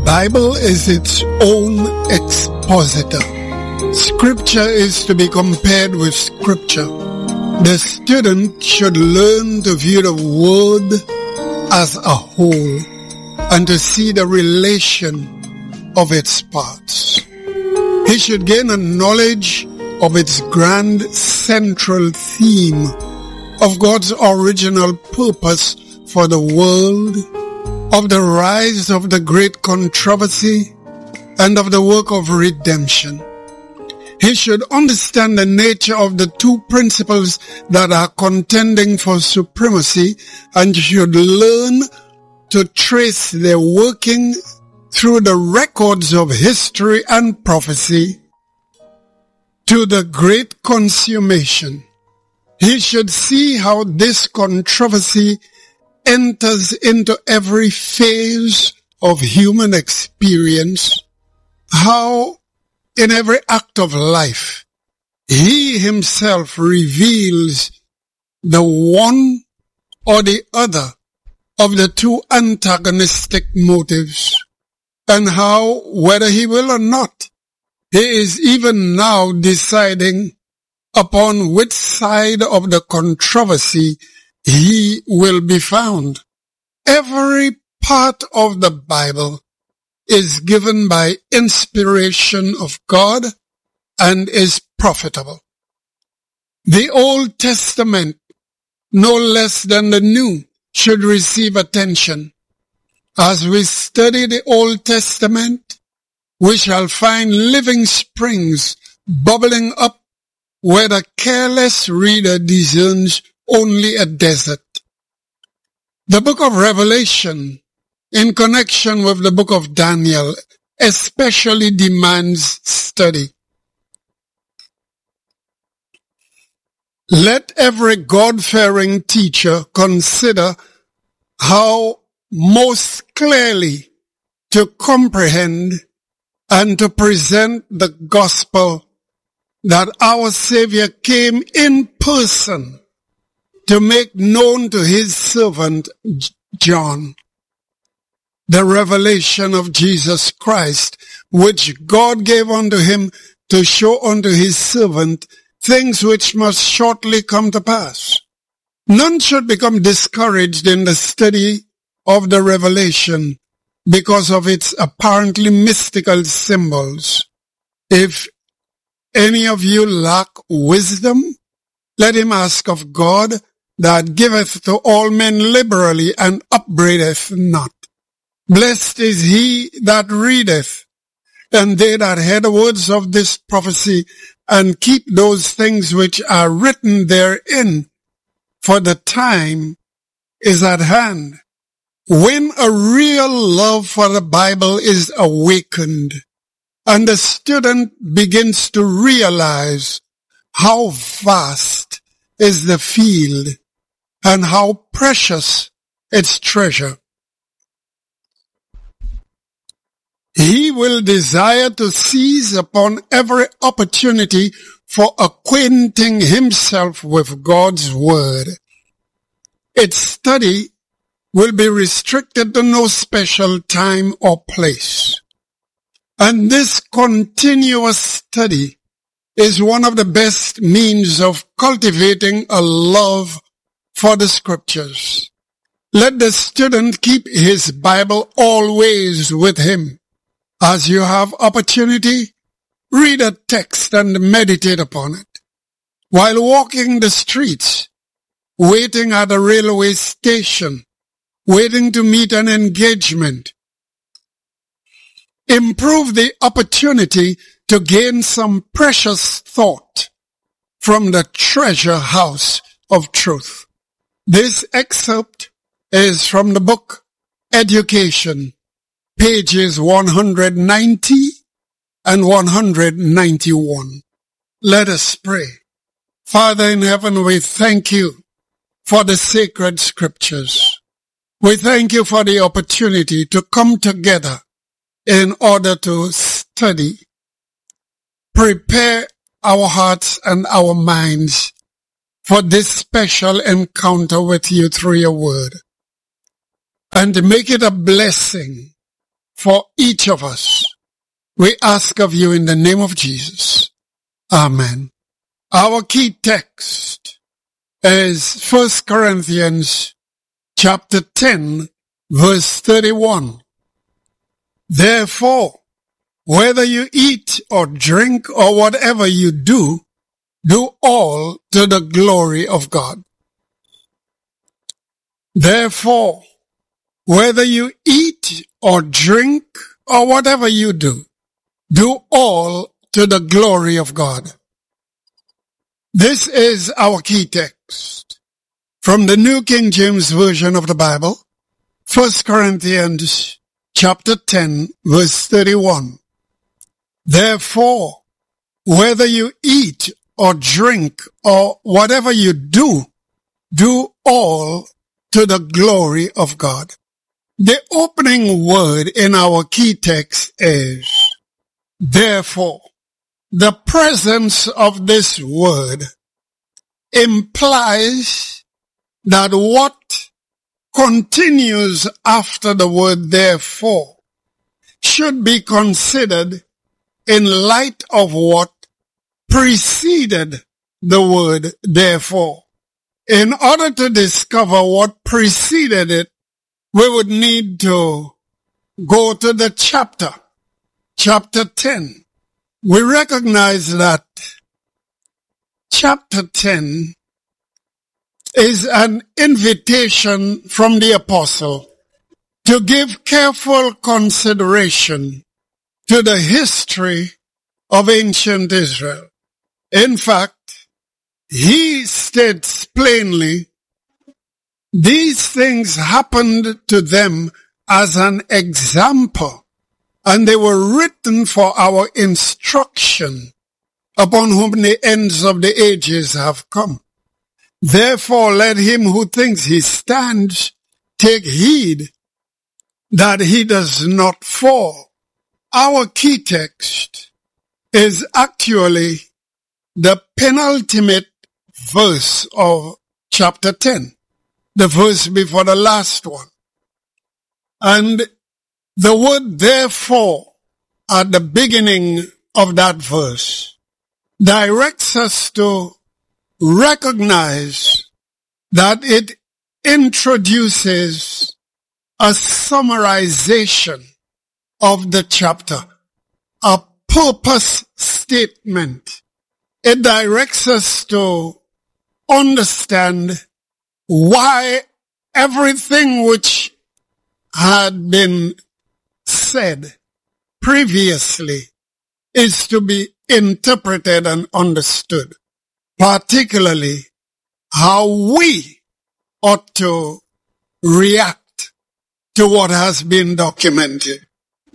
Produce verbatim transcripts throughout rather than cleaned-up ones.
Bible is its own expositor. Scripture is to be compared with Scripture. The student should learn to view the Word as a whole and to see the relation of its parts. He should gain a knowledge of its grand central theme of God's original purpose for the world, of the rise of the great controversy, and of the work of redemption. He should understand the nature of the two principles that are contending for supremacy and should learn to trace their working through the records of history and prophecy to the great consummation. He should see how this controversy enters into every phase of human experience, how in every act of life he himself reveals the one or the other of the two antagonistic motives, and how, whether he will or not, he is even now deciding upon which side of the controversy he will be found. Every part of the Bible is given by inspiration of God and is profitable. The Old Testament, no less than the New, should receive attention. As we study the Old Testament, we shall find living springs bubbling up where the careless reader discerns only a desert. The book of Revelation, in connection with the book of Daniel, especially demands study. Let every God-fearing teacher consider how most clearly to comprehend and to present the gospel that our Savior came in person to make known to his servant John. The revelation of Jesus Christ, which God gave unto him to show unto his servant things which must shortly come to pass. None should become discouraged in the study of the revelation because of its apparently mystical symbols. If any of you lack wisdom, let him ask of God that giveth to all men liberally and upbraideth not. Blessed is he that readeth, and they that hear the words of this prophecy, and keep those things which are written therein, for the time is at hand. When a real love for the Bible is awakened, and the student begins to realize how vast is the field, and how precious its treasure, he will desire to seize upon every opportunity for acquainting himself with God's Word. Its study will be restricted to no special time or place. And this continuous study is one of the best means of cultivating a love for the Scriptures. Let the student keep his Bible always with him. As you have opportunity, read a text and meditate upon it. While walking the streets, waiting at a railway station, waiting to meet an engagement, improve the opportunity to gain some precious thought from the treasure house of truth. This excerpt is from the book Education, pages one hundred ninety and one hundred ninety-one. Let us pray. Father in heaven, we thank you for the sacred Scriptures. We thank you for the opportunity to come together in order to study. Prepare our hearts and our minds for this special encounter with you through your word. And make it a blessing for each of us. We ask of you in the name of Jesus. Amen. Our key text is First Corinthians chapter ten, verse thirty-one. Therefore, whether you eat or drink or whatever you do, do all to the glory of God. Therefore, whether you eat or drink or whatever you do, do all to the glory of God. This is our key text from the New King James Version of the Bible, First Corinthians chapter ten, verse thirty-one. Therefore, whether you eat or drink or whatever you do, do all to the glory of God. The opening word in our key text is therefore. The presence of this word implies that what continues after the word therefore should be considered in light of what preceded the word therefore. In order to discover what preceded it, we would need to go to the chapter, chapter ten. We recognize that chapter ten is an invitation from the apostle to give careful consideration to the history of ancient Israel. In fact, he states plainly, these things happened to them as an example, and they were written for our instruction, upon whom the ends of the ages have come. Therefore let him who thinks he stands take heed that he does not fall. Our key text is actually the penultimate verse of chapter ten, the verse before the last one. And the word therefore at the beginning of that verse directs us to recognize that it introduces a summarization of the chapter, a purpose statement. It directs us to understand why everything which had been said previously is to be interpreted and understood, particularly how we ought to react to what has been documented.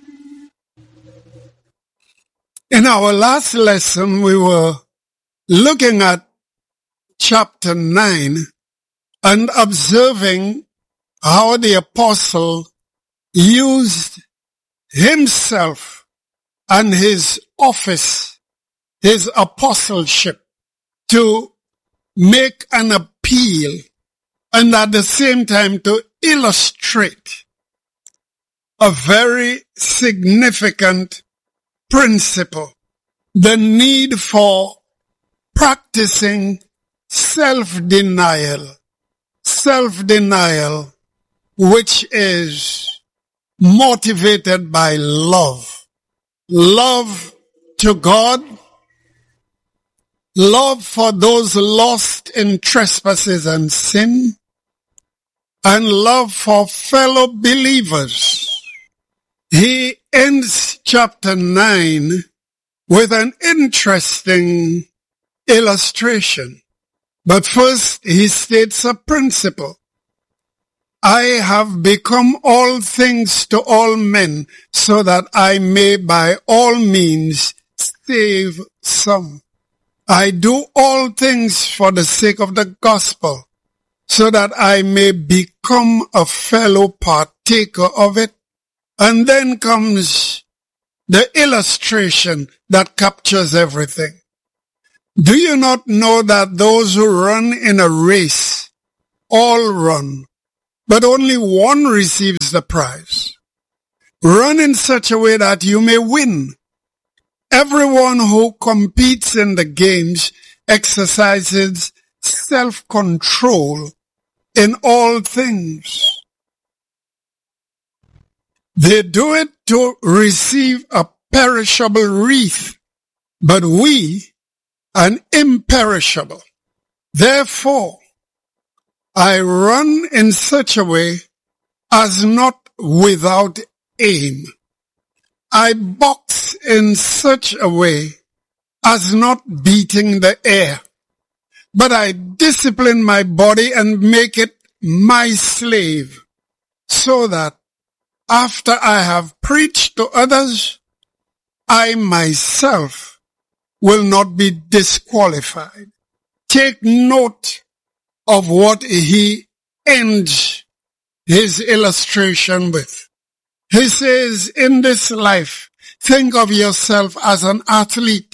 In our last lesson, we were looking at chapter nine and observing how the apostle used himself and his office, his apostleship, to make an appeal and at the same time to illustrate a very significant principle, the need for practicing self-denial, self-denial which is motivated by love. Love to God, love for those lost in trespasses and sin, and love for fellow believers. He ends chapter nine with an interesting illustration. But first, he states a principle. I have become all things to all men, so that I may by all means save some. I do all things for the sake of the gospel, so that I may become a fellow partaker of it. And then comes the illustration that captures everything. Do you not know that those who run in a race all run, but only one receives the prize? Run in such a way that you may win. Everyone who competes in the games exercises self-control in all things. They do it to receive a perishable wreath, but we an imperishable. Therefore, I run in such a way as not without aim. I box in such a way as not beating the air, but I discipline my body and make it my slave, so that after I have preached to others, I myself will not be disqualified. Take note of what he ends his illustration with. He says, in this life, think of yourself as an athlete.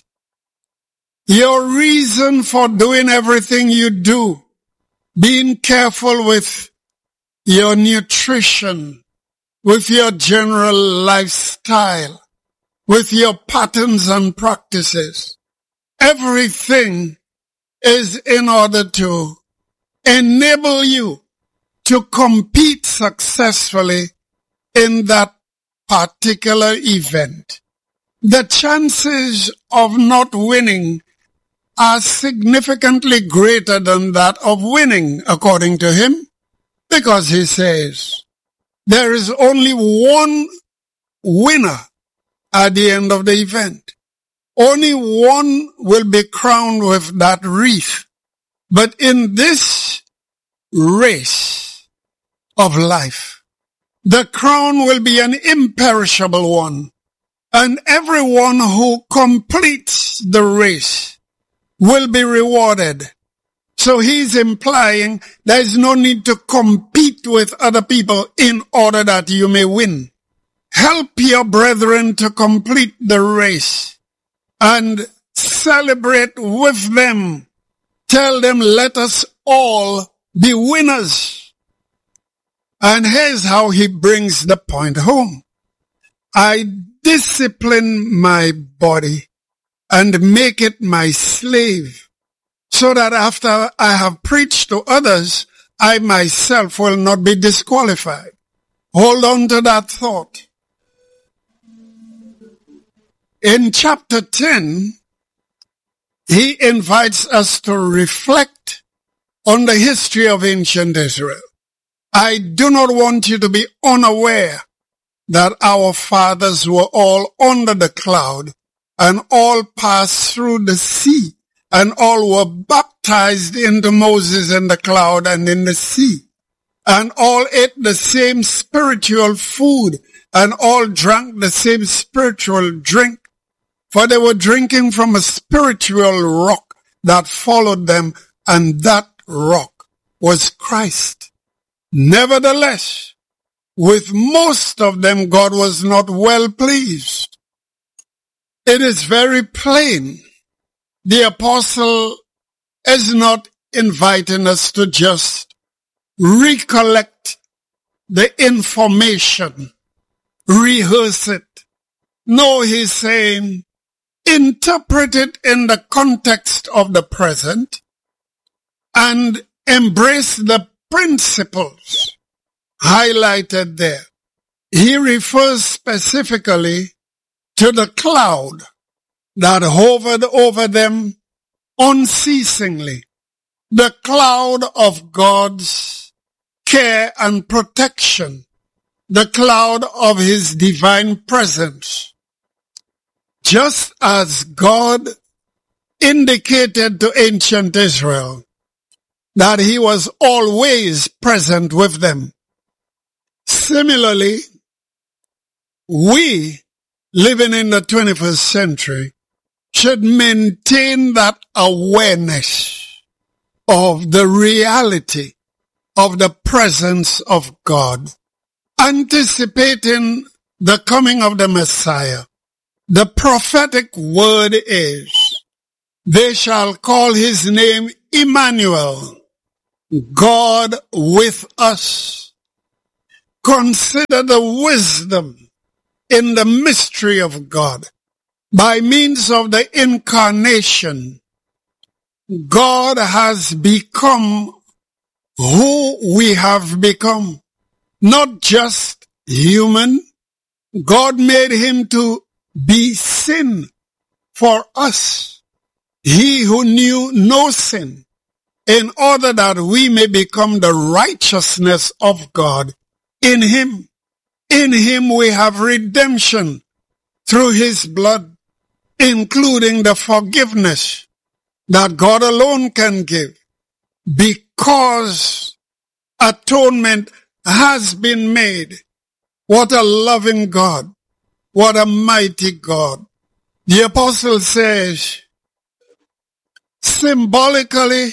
Your reason for doing everything you do, being careful with your nutrition, with your general lifestyle, with your patterns and practices. Everything is in order to enable you to compete successfully in that particular event. The chances of not winning are significantly greater than that of winning, according to him, because he says there is only one winner at the end of the event. Only one will be crowned with that wreath. But in this race of life, the crown will be an imperishable one, and everyone who completes the race will be rewarded. So he's implying there is no need to compete with other people in order that you may win. Help your brethren to complete the race and celebrate with them. Tell them, let us all be winners. And here's how he brings the point home. I discipline my body and make it my slave, so that after I have preached to others, I myself will not be disqualified. Hold on to that thought. In chapter ten, he invites us to reflect on the history of ancient Israel. I do not want you to be unaware that our fathers were all under the cloud and all passed through the sea and all were baptized into Moses in the cloud and in the sea, and all ate the same spiritual food and all drank the same spiritual drink, for they were drinking from a spiritual rock that followed them, and that rock was Christ. Nevertheless, with most of them, God was not well pleased. It is very plain. The apostle is not inviting us to just recollect the information, rehearse it. No, he's saying, interpret it in the context of the present and embrace the principles highlighted there. He refers specifically to the cloud that hovered over them unceasingly, the cloud of God's care and protection, the cloud of his divine presence. Just as God indicated to ancient Israel that he was always present with them, similarly, we, living in the twenty-first century, should maintain that awareness of the reality of the presence of God, anticipating the coming of the Messiah. The prophetic word is, they shall call his name Emmanuel, God with us. Consider the wisdom in the mystery of God. By means of the incarnation, God has become who we have become. Not just human. God made him to be sin for us. He who knew no sin, in order that we may become the righteousness of God in him. In him we have redemption through his blood, including the forgiveness that God alone can give, because atonement has been made. What a loving God. What a mighty God. The apostle says, symbolically,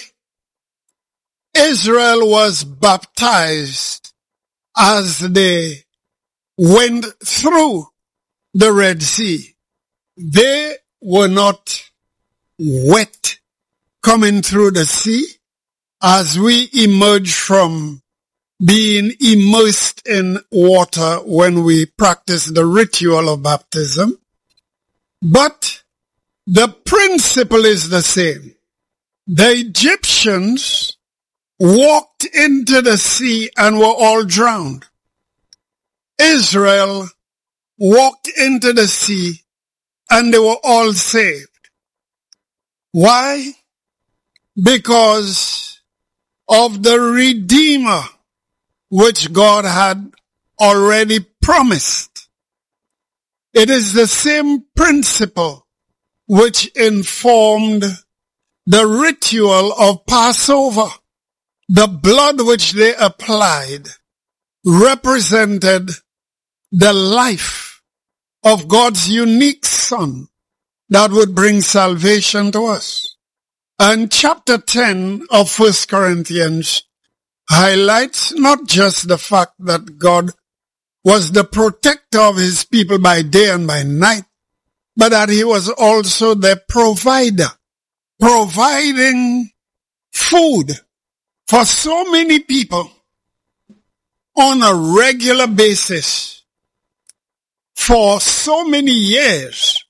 Israel was baptized as they went through the Red Sea. They were not wet coming through the sea as we emerge from being immersed in water when we practice the ritual of baptism. But the principle is the same. The Egyptians walked into the sea and were all drowned. Israel walked into the sea and they were all saved. Why? Because of the Redeemer which God had already promised. It is the same principle which informed the ritual of Passover. The blood which they applied represented the life of God's unique Son that would bring salvation to us. And chapter ten of First Corinthians highlights not just the fact that God was the protector of his people by day and by night, but that he was also the provider, providing food for so many people on a regular basis for so many years.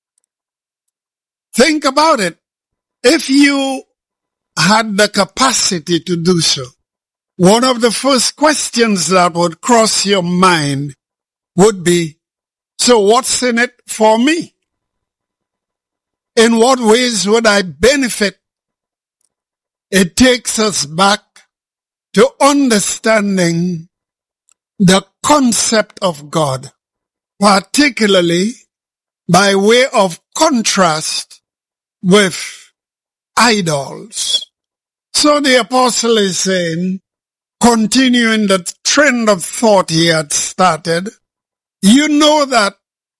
Think about it. If you had the capacity to do so, one of the first questions that would cross your mind would be, so what's in it for me? In what ways would I benefit? It takes us back to understanding the concept of God, particularly by way of contrast with idols. So the apostle is saying, continuing the trend of thought he had started, you know that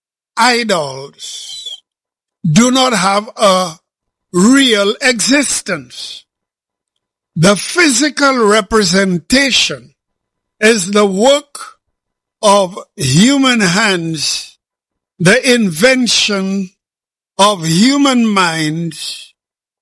idols do not have a real existence. The physical representation is the work of human hands, the invention of human minds,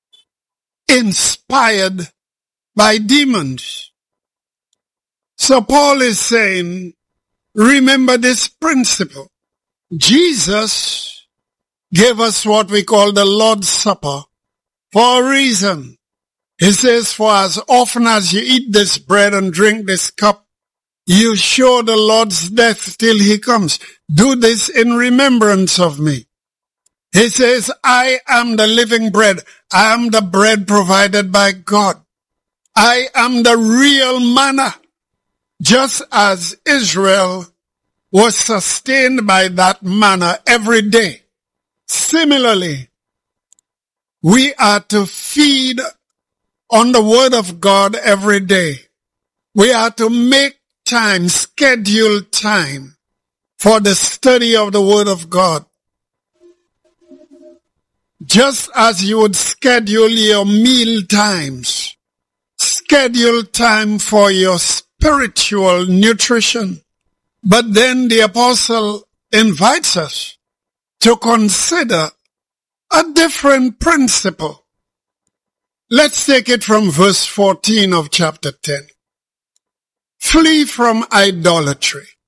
inspired by demons. So Paul is saying, remember this principle. Jesus gave us what we call the Lord's Supper for a reason. He says, for as often as you eat this bread and drink this cup, you show the Lord's death till he comes. Do this in remembrance of me. He says, I am the living bread. I am the bread provided by God. I am the real manna. Just as Israel was sustained by that manna every day, similarly, we are to feed on the Word of God every day. We are to make time, schedule time for the study of the Word of God. Just as you would schedule your meal times, schedule time for your spiritual nutrition. But then the apostle invites us to consider a different principle. Let's take it from verse fourteen of chapter ten. Flee from idolatry.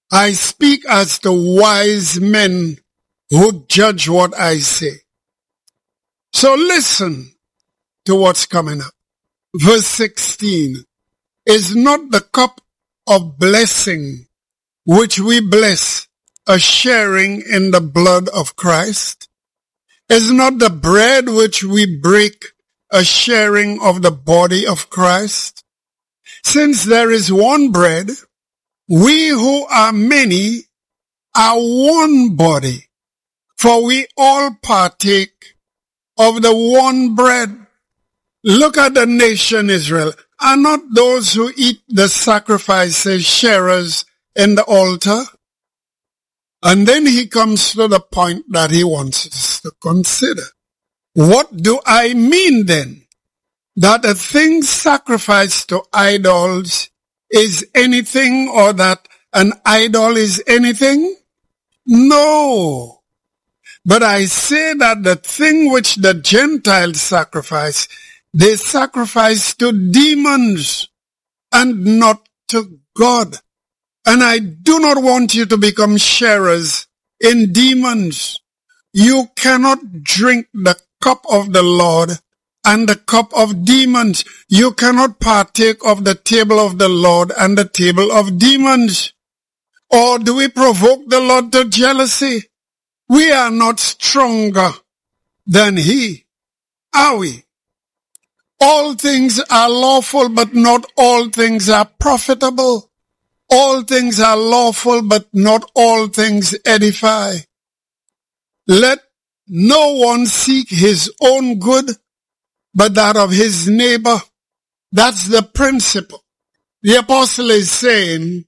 I speak as to wise men who judge what I say. So listen to what's coming up. Verse sixteen. Is not the cup of blessing which we bless a sharing in the blood of Christ? Is not the bread which we break a sharing of the body of Christ? Since there is one bread, we who are many are one body, for we all partake of the one bread. Look at the nation Israel. Are not those who eat the sacrifices sharers in the altar? And then he comes to the point that he wants us to consider. What do I mean then? That a thing sacrificed to idols is anything, or that an idol is anything? No. But I say that the thing which the Gentiles sacrifice, they sacrifice to demons and not to God. And I do not want you to become sharers in demons. You cannot drink the cup of the Lord and the cup of demons. You cannot partake of the table of the Lord and the table of demons. Or do we provoke the Lord to jealousy? We are not stronger than he, are we? All things are lawful, but not all things are profitable. All things are lawful, but not all things edify. Let no one seek his own good, but that of his neighbor. That's the principle. The apostle is saying,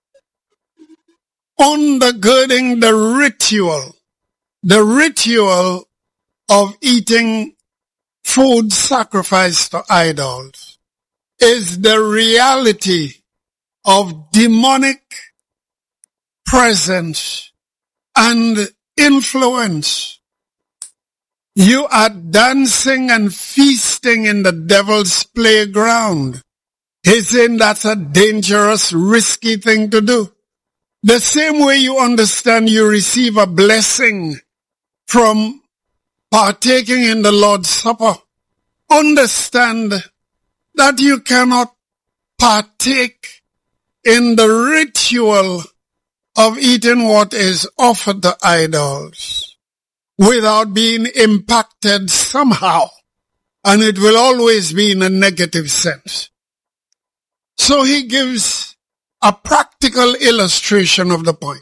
undergirding the ritual, the ritual of eating food sacrificed to idols is the reality of demonic presence and influence. You are dancing and feasting in the devil's playground. He's saying that's a dangerous, risky thing to do. The same way you understand you receive a blessing from partaking in the Lord's Supper, understand that you cannot partake in the ritual of eating what is offered to idols without being impacted somehow, and it will always be in a negative sense. So he gives a practical illustration of the point.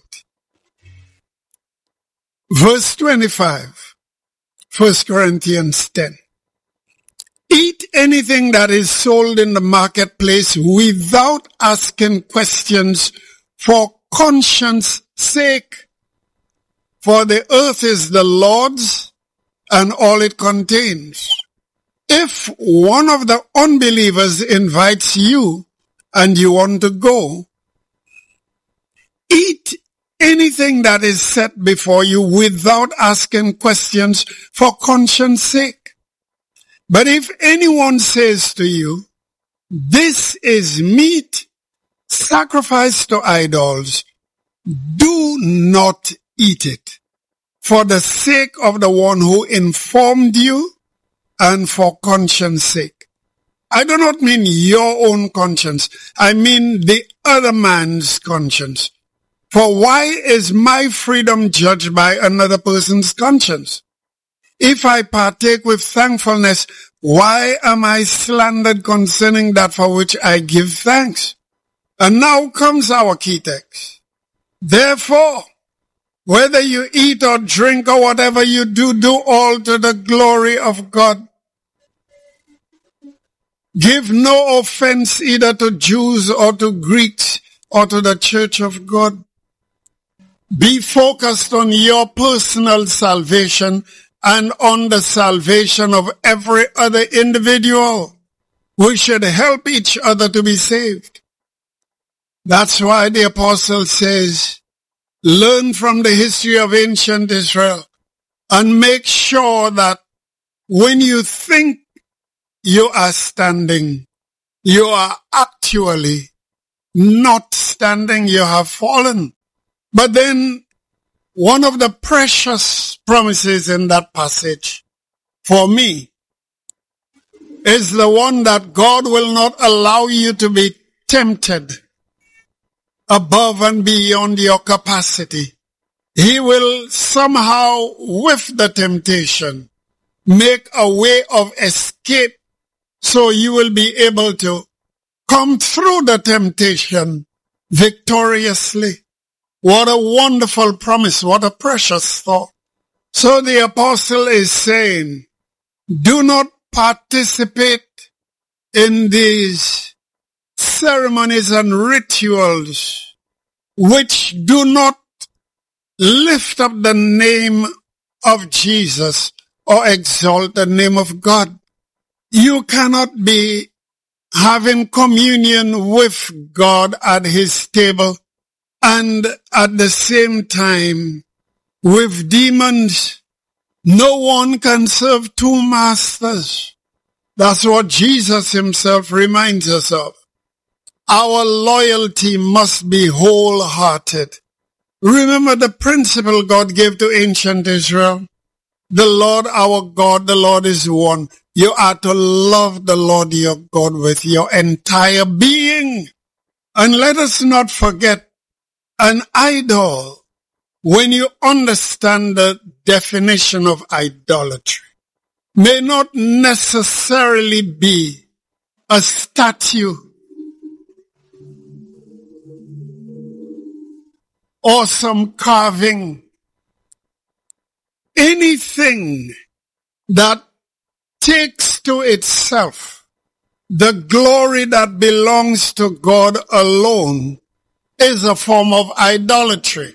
Verse twenty-five, First Corinthians ten. Eat anything that is sold in the marketplace without asking questions for conscience sake. For the earth is the Lord's and all it contains. If one of the unbelievers invites you and you want to go, eat anything that is set before you without asking questions for conscience sake. But if anyone says to you, this is meat sacrificed to idols, do not eat it for the sake of the one who informed you and for conscience sake. I do not mean your own conscience. I mean the other man's conscience. For why is my freedom judged by another person's conscience? If I partake with thankfulness, why am I slandered concerning that for which I give thanks? And now comes our key text. Therefore, whether you eat or drink or whatever you do, do all to the glory of God. Give no offense either to Jews or to Greeks or to the church of God. Be focused on your personal salvation and on the salvation of every other individual. We should help each other to be saved. That's why the apostle says, learn from the history of ancient Israel and make sure that when you think you are standing, you are actually not standing, you have fallen. But then one of the precious promises in that passage for me is the one that God will not allow you to be tempted above and beyond your capacity. He will somehow, with the temptation, make a way of escape so you will be able to come through the temptation victoriously. What a wonderful promise. What a precious thought. So the apostle is saying, do not participate in these ceremonies and rituals which do not lift up the name of Jesus or exalt the name of God. You cannot be having communion with God at his table and at the same time with demons. No one can serve two masters. That's what Jesus himself reminds us of. Our loyalty must be wholehearted. Remember the principle God gave to ancient Israel. The Lord our God, the Lord is one. You are to love the Lord your God with your entire being. And let us not forget, an idol, when you understand the definition of idolatry, may not necessarily be a statue or some carving. Anything that takes to itself the glory that belongs to God alone is a form of idolatry.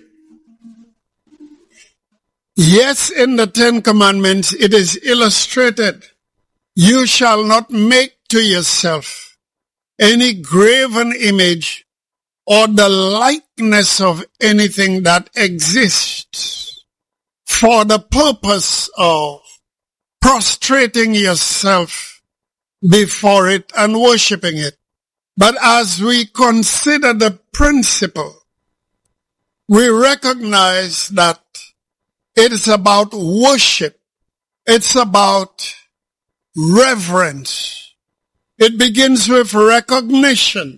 Yes, in the Ten Commandments it is illustrated, you shall not make to yourself any graven image or the likeness of anything that exists for the purpose of prostrating yourself before it and worshiping it. But as we consider the principle, we recognize that it is about worship. It's about reverence. It begins with recognition.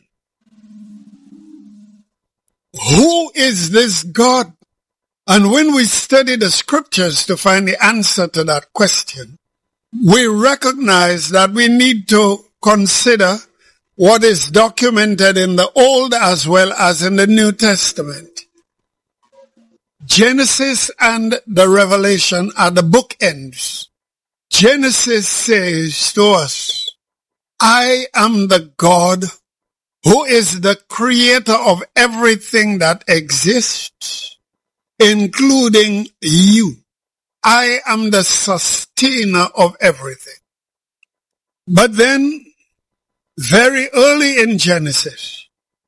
Who is this God? And when we study the scriptures to find the answer to that question, we recognize that we need to consider what is documented in the Old as well as in the New Testament. Genesis and the Revelation are the bookends. Genesis says to us, I am the God who is the creator of everything that exists, including you. I am the sustainer of everything. But then, very early in Genesis,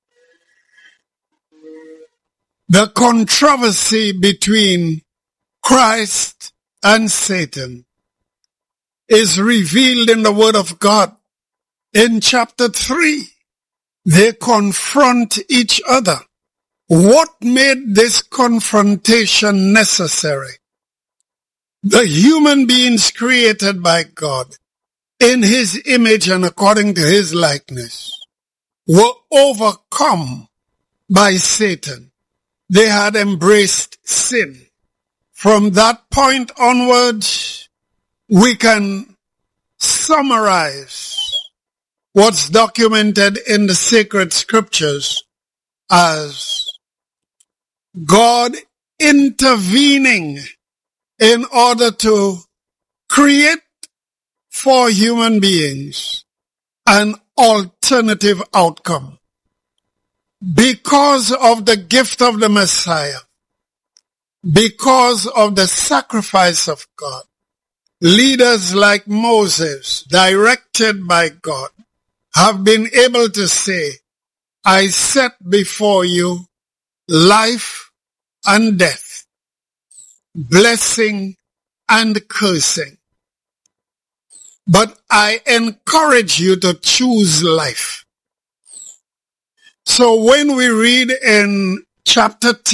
the controversy between Christ and Satan is revealed in the Word of God. In chapter three, they confront each other. What made this confrontation necessary? The human beings created by God in his image and according to his likeness were overcome by Satan. They had embraced sin. From that point onwards, we can summarize what's documented in the sacred scriptures as God intervening in order to create for human beings an alternative outcome. Because of the gift of the Messiah, because of the sacrifice of God, leaders like Moses, directed by God, have been able to say, I set before you life and death, blessing and cursing. But I encourage you to choose life. So when we read in chapter ten,